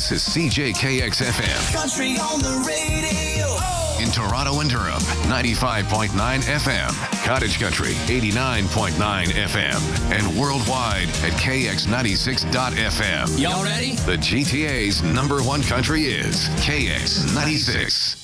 This is CJKX FM. Country on the radio. In Toronto and Durham, 95.9 FM. Cottage Country, 89.9 FM. And worldwide at KX96.FM. Y'all ready? The GTA's #1 country is KX96.